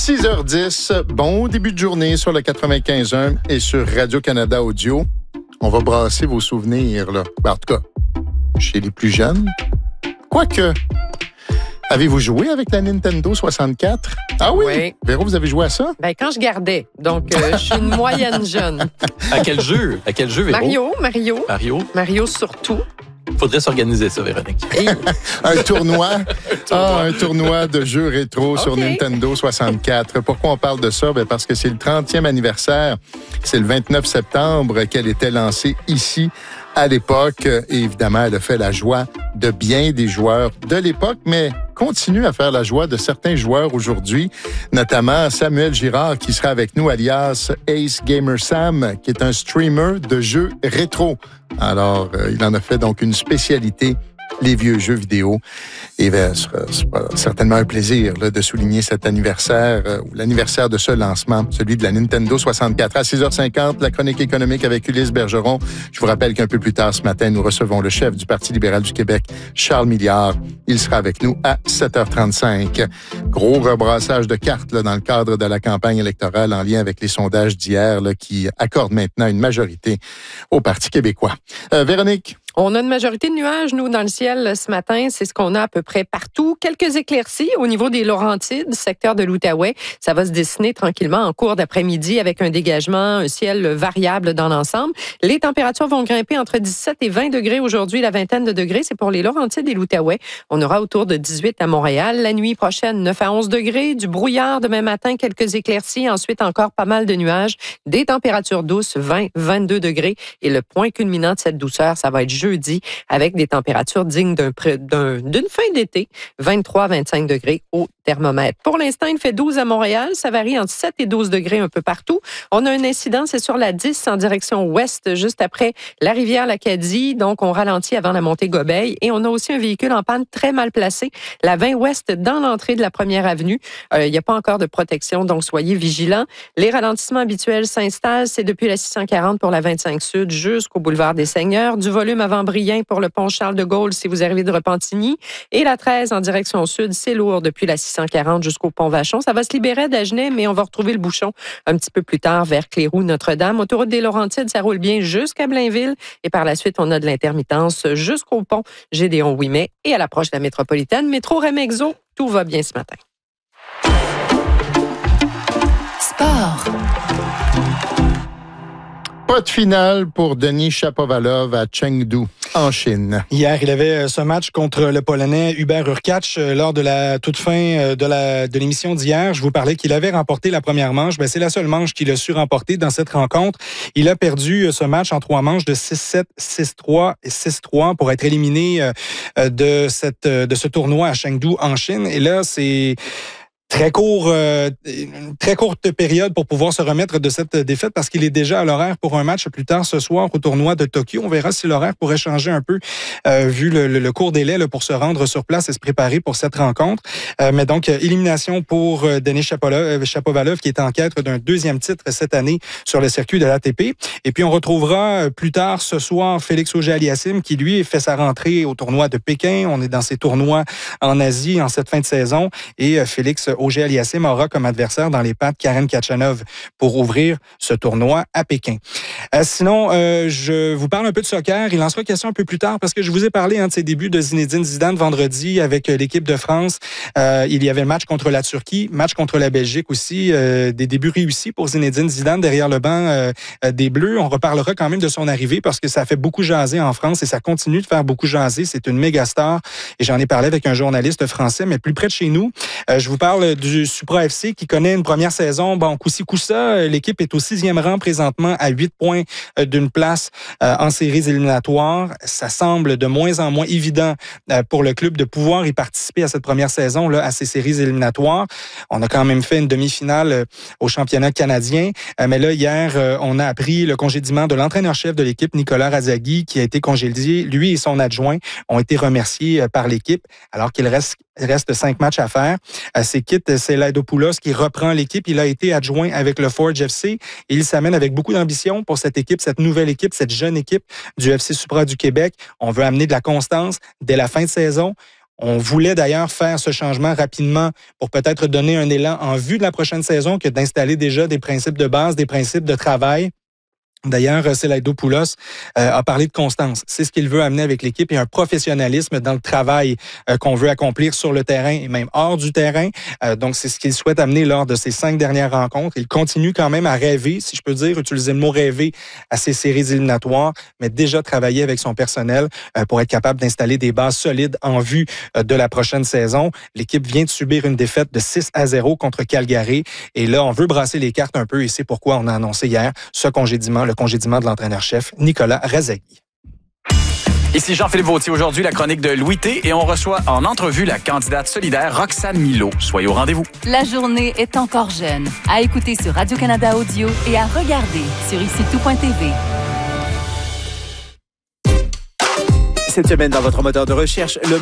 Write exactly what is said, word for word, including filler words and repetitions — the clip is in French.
six heures dix, bon début de journée sur le quatre-vingt-quinze un et sur Radio-Canada Audio. On va brasser vos souvenirs, là. Ben, en tout cas, chez les plus jeunes. Quoique, avez-vous joué avec la Nintendo soixante-quatre? Ah oui? Oui. Véro, vous avez joué à ça? Ben, quand je gardais. Donc, euh, je suis une moyenne jeune. À quel jeu? À quel jeu, Véro? Mario, Mario. Mario? Mario surtout. Faudrait s'organiser ça, Véronique. Et... un tournoi. Ah, un tournoi de jeux rétro okay. sur Nintendo soixante-quatre. Pourquoi on parle de ça? Ben parce que c'est le trentième anniversaire. C'est le vingt-neuf septembre qu'elle était lancée ici à l'époque. Et évidemment, elle a fait la joie de bien des joueurs de l'époque, mais continue à faire la joie de certains joueurs aujourd'hui, notamment Samuel Girard qui sera avec nous, alias Ace Gamer Sam, qui est un streamer de jeux rétro. Alors, euh, il en a fait donc une spécialité, les vieux jeux vidéo. Et ben, ce sera certainement un plaisir là, de souligner cet anniversaire, euh, ou l'anniversaire de ce lancement, celui de la Nintendo soixante-quatre. À six heures cinquante, la chronique économique avec Ulysse Bergeron. Je vous rappelle qu'un peu plus tard ce matin, nous recevons le chef du Parti libéral du Québec, Charles Milliard. Il sera avec nous à sept heures trente-cinq. Gros rebrassage de cartes là, dans le cadre de la campagne électorale en lien avec les sondages d'hier là, qui accordent maintenant une majorité au Parti québécois. Euh, Véronique? On a une majorité de nuages, nous, dans le ciel ce matin. C'est ce qu'on a à peu près partout. Quelques éclaircies au niveau des Laurentides, secteur de l'Outaouais. Ça va se dessiner tranquillement en cours d'après-midi avec un dégagement, un ciel variable dans l'ensemble. Les températures vont grimper entre dix-sept et vingt degrés aujourd'hui, la vingtaine de degrés. C'est pour les Laurentides et l'Outaouais. On aura autour de dix-huit à Montréal. La nuit prochaine, neuf à onze degrés. Du brouillard demain matin, quelques éclaircies. Ensuite, encore pas mal de nuages. Des températures douces, vingt à vingt-deux degrés. Et le point culminant de cette douceur, ça va être jeudi, avec des températures dignes d'un, d'un, d'une fin d'été, vingt-trois à vingt-cinq degrés au thermomètre. Pour l'instant, il fait douze à Montréal. Ça varie entre sept et douze degrés un peu partout. On a un incident, c'est sur la dix en direction ouest, juste après la rivière l'Acadie. Donc, on ralentit avant la montée Gobeil. Et on a aussi un véhicule en panne très mal placé, la vingt ouest, dans l'entrée de la première avenue. Euh, il n'y a pas encore de protection, donc soyez vigilants. Les ralentissements habituels s'installent. C'est depuis la six cent quarante pour la vingt-cinq sud jusqu'au boulevard des Seigneurs. Du volume avant Brien pour le pont Charles-de-Gaulle si vous arrivez de Repentigny. Et la treize en direction sud, c'est lourd depuis la six cent quarante jusqu'au pont Vachon. Ça va se libérer d'Agenais, mais on va retrouver le bouchon un petit peu plus tard vers Cléroux, Notre-Dame. Autoroute des Laurentides, ça roule bien jusqu'à Blainville. Et par la suite, on a de l'intermittence jusqu'au pont Gédéon-Ouimet et à l'approche de la métropolitaine. Métro Remexo, tout va bien ce matin. Sport. Pas de finale pour Denis Shapovalov à Chengdu, en Chine. Hier, il avait ce match contre le Polonais Hubert Hurkacz lors de la toute fin de, la, de l'émission d'hier. Je vous parlais qu'il avait remporté la première manche. Bien, c'est la seule manche qu'il a su remporter dans cette rencontre. Il a perdu ce match en trois manches de six sept, six trois et six trois pour être éliminé de, cette, de ce tournoi à Chengdu, en Chine. Et là, c'est... Très court, euh, une très courte période pour pouvoir se remettre de cette défaite parce qu'il est déjà à l'horaire pour un match plus tard ce soir au tournoi de Tokyo. On verra si l'horaire pourrait changer un peu euh, vu le, le, le court délai là, pour se rendre sur place et se préparer pour cette rencontre. Euh, mais donc, élimination pour Denis Shapovalov qui est en quête d'un deuxième titre cette année sur le circuit de l'A T P. Et puis, on retrouvera plus tard ce soir Félix Auger-Aliassime qui, lui, fait sa rentrée au tournoi de Pékin. On est dans ces tournois en Asie en cette fin de saison. Et Félix Auger-Aliassime aura comme adversaire dans les pattes Karen Khachanov pour ouvrir ce tournoi à Pékin. Euh, sinon, euh, je vous parle un peu de soccer. Il en sera question un peu plus tard parce que je vous ai parlé hein, de ses débuts de Zinedine Zidane vendredi avec l'équipe de France. Euh, il y avait le match contre la Turquie, match contre la Belgique aussi. Euh, des débuts réussis pour Zinedine Zidane derrière le banc euh, des Bleus. On reparlera quand même de son arrivée parce que ça fait beaucoup jaser en France et ça continue de faire beaucoup jaser. C'est une méga star et j'en ai parlé avec un journaliste français, mais plus près de chez nous. Euh, je vous parle du Supra F C qui connaît une première saison. Bon, coup-ci, coup-ça, l'équipe est au sixième rang présentement à huit points d'une place euh, en séries éliminatoires. Ça semble de moins en moins évident euh, pour le club de pouvoir y participer à cette première saison, là, à ces séries éliminatoires. On a quand même fait une demi-finale euh, au championnat canadien. Euh, mais là, hier, euh, on a appris le congédiement de l'entraîneur-chef de l'équipe, Nicolas Razagui, qui a été congédié. Lui et son adjoint ont été remerciés euh, par l'équipe alors qu'il reste Il reste cinq matchs à faire. C'est Kit Selaidopoulos qui reprend l'équipe. Il a été adjoint avec le Forge F C et il s'amène avec beaucoup d'ambition pour cette équipe, cette nouvelle équipe, cette jeune équipe du F C Supra du Québec. On veut amener de la constance dès la fin de saison. On voulait d'ailleurs faire ce changement rapidement pour peut-être donner un élan en vue de la prochaine saison que d'installer déjà des principes de base, des principes de travail. D'ailleurs, Selaidopoulos euh, a parlé de constance. C'est ce qu'il veut amener avec l'équipe et un professionnalisme dans le travail euh, qu'on veut accomplir sur le terrain et même hors du terrain. Euh, donc, c'est ce qu'il souhaite amener lors de ces cinq dernières rencontres. Il continue quand même à rêver, si je peux dire, utiliser le mot rêver à ces séries éliminatoires, mais déjà travailler avec son personnel euh, pour être capable d'installer des bases solides en vue euh, de la prochaine saison. L'équipe vient de subir une défaite de six à zéro contre Calgary et là, on veut brasser les cartes un peu et c'est pourquoi on a annoncé hier ce congédiement, le congédiement de l'entraîneur-chef Nicolas Razagui. Ici Jean-Philippe Vautier, aujourd'hui la chronique de Louis T et on reçoit en entrevue la candidate solidaire Roxane Milo. Soyez au rendez-vous. La journée est encore jeune. À écouter sur Radio-Canada Audio et à regarder sur ici tout point t v. Cette semaine, dans votre moteur de recherche, le